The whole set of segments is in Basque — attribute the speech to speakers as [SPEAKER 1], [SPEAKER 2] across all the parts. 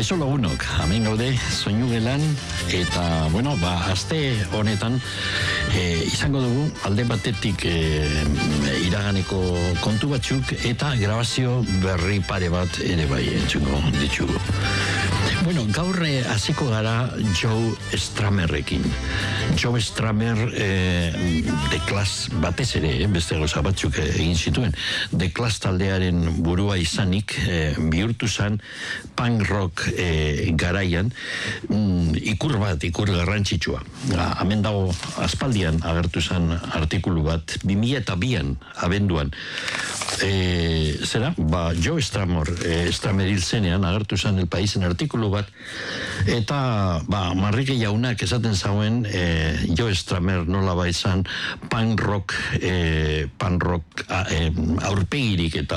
[SPEAKER 1] Kaixo lagunok, hemen gaude soinu gelan eta, aste honetan izango dugu alde batetik iraganeko kontu batzuk eta grabazio berri pare bat ere bai entzuko ditugu. Gaur hasiko gara Joe Stramerrekin. Joe Stramer The Clash batez ere, beste gauza batzuk egin zituen, The Clash taldearen burua izanik bihurtu zen punk rock garaian ikur garrantzitsua. Hemen dago aspaldian agertu zen artikulu bat 2002an abenduan. Joe Stramer hil zenean agertu zen El Paisen artikulu bat, eta Marrike jaunak esaten zauen Joe Stramer nola izan punk rock aurpegirik eta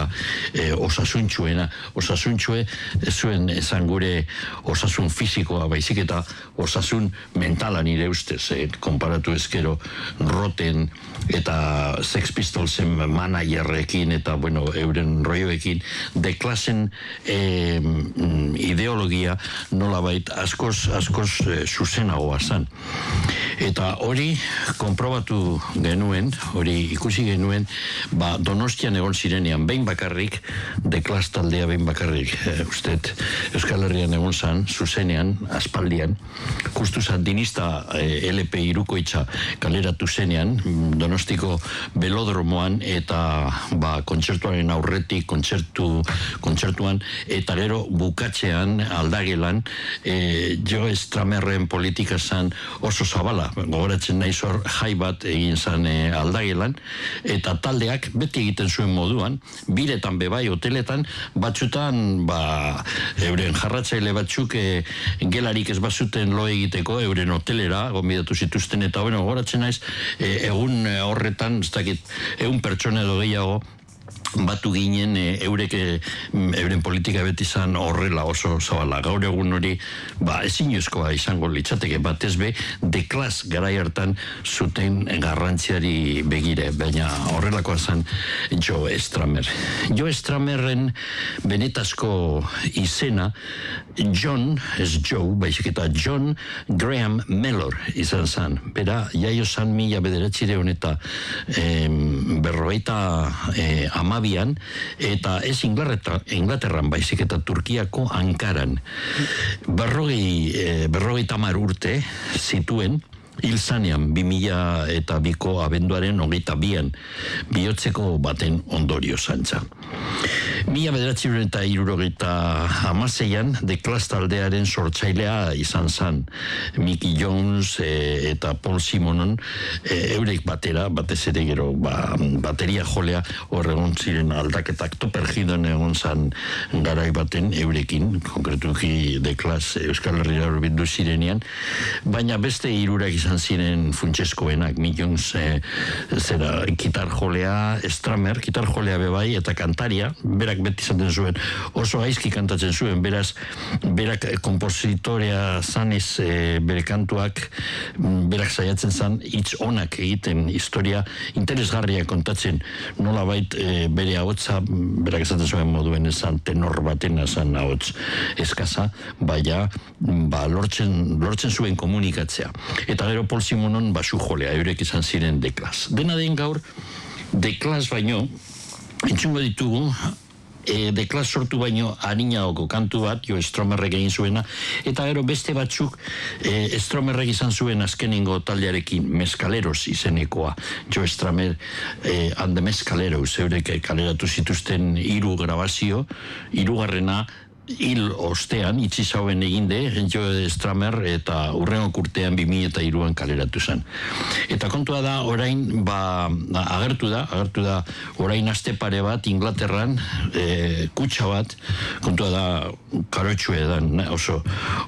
[SPEAKER 1] osasuntxue zuen esan gure osasun fisikoa baizik eta osasun mentala nire ustez, konparatu ezkero Roten eta Sex Pistolsen managerrekin eta euren roioekin The Clashen ideologia nolabait askoz zuzenagoa zen. Eta hori konprobatu genuen, hori ikusi genuen, Donostian egon zirenean behin bakarrik, The Clash taldea behin bakarrik, usted Euskal Herrian egon zen, zuzenean, aspaldian, justu sandinista LP irukoitza kaleratu zenean, Donostiko belodromoan eta kontzertuaren aurretik kontzertuan eta gero bukatzean aldagelan Joe Stramerren politika zen oso zabala, gogoratzen naiz hor jai bat egin zen aldagelan eta taldeak beti egiten zuen moduan, biretan bebai hoteletan, batzutan euren jarratzaile batzuk gelarik ez bazuten lo egiteko euren hotelera gonbidatu zituzten eta gogoratzen naiz egun horretan, ez dakit, 100 pertsona edo gehiago batu ginen euren politika beti izan horrela oso zabala. Gaur egun hori ezinezkoa izango litzateke batez be The Clash garai hartan zuten garrantziari begire, baina horrelakoa zen Joe Stramer. Joe Stramerren benetazko izena John, ez Joe, baizik eta John Graham Mellor izan zen. Bera, jaio zen 1900 eta 1958an, eta ez Inglaterran baizik eta Turkiako Ankaran. 50 urte zituen, hil zanean 2002ko abenduaren 22an, bihotzeko baten ondorio zantza. 1976an The Clash taldearen sortzailea izan zen Mickey Jones eta Paul Simonon eurek batez ere gero bateria jolea hor egon ziren aldaketak Topergidon egon zen garai baten eurekin, konkretuki The Clash Euskal Herriera hurbildu zirenean, baina beste hirurak izan ziren funtseskoenak, Mickey Jones gitar jolea, Stramer gitar jolea bebai eta kantaria, berak beti zaten zuen, oso gaizki kantatzen zuen, berak kompositorea zanez bere kantuak, berak saiatzen zan hitz onak egiten, historia interesgarria kontatzen, nolabait bere ahotsa, berak esaten zuen moduen ezan tenor baten ezan ahots eskaza, baina lortzen zuen komunikatzea. Eta gero Paul Simonon basu jolea, eurek izan ziren The Clash. Dena den gaur, The Clash baino, entzungo ditugu, The Clash sortu baino harinago kantu bat, Joe Stramerrek egin zuena, eta gero beste batzuk Stramerrek izan zuen azkenengo taldearekin, Mescaleros izenekoa, Joe Stramer and the Mescaleros, eurek kaleratu zituzten 3 grabazio, 3garrena hil ostean, itxi zauen eginde, Joe Stramer eta hurrengo urtean 2003an kaleratu zen. Eta kontua da, orain, agertu da, orain aste pare bat, Inglaterran, kutxa bat, kontua da, karotxue da, oso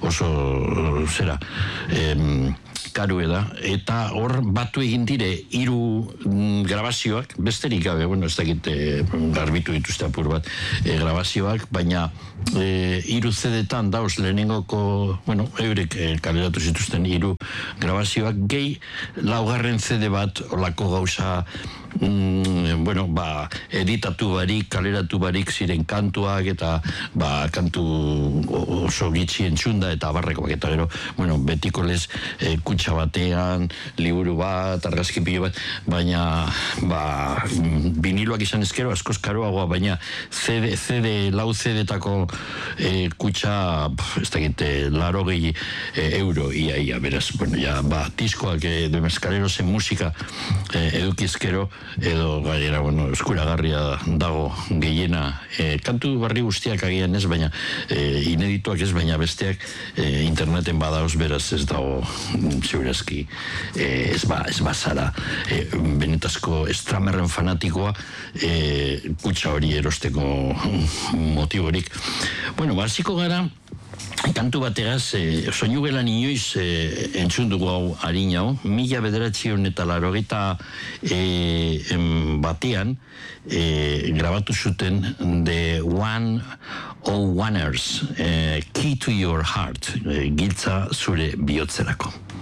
[SPEAKER 1] karue da, eta hor batu egin dire 3 grabazioak, besterik gabe, ez dakit garbitu dituzte apur bat grabazioak, baina 3 CD-tan dauz lehenengoko, eurek kaleratu zituzten 3 grabazioak, gehi 4. CD bat olako gauza bueno, editatu barik, kaleratu barik ziren kantuak, eta kantu oso gitxi entzunda, eta abarrekoak, eta gero, bueno, betiko lez kutsa batean, liburu bat, argazkipilo bat, baina, viniloak izan ezkero, askoz karoagoa, baina lau CD-etako kutsa, ez dakit, €80, ia, beraz, bueno, ja, diskoak de Mescalero zen musika edukizkero, edo gainera, bueno, eskuragarria dago gehiena, kantu barri guztiak agian ez, baina inedituak ez, baina besteak interneten badaoz, beraz ez dago segurazki ez bazara benetazko Stramerren fanatikoa kutsa hori erosteko motiborik. Bueno, hasiko gara kantu bategaz, soinu gelan inoiz entzun dugu hau harina hau, 1980 batean grabatu zuten The 101ers, Key to Your Heart, giltza zure bihotzerako.